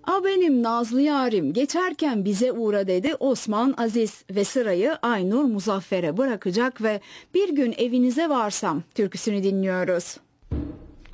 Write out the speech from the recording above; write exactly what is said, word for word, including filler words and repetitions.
A benim nazlı yarim geçerken bize uğra dedi Osman Aziz ve sırayı Aynur Muzaffer'e bırakacak ve bir gün evinize varsam türküsünü dinliyoruz.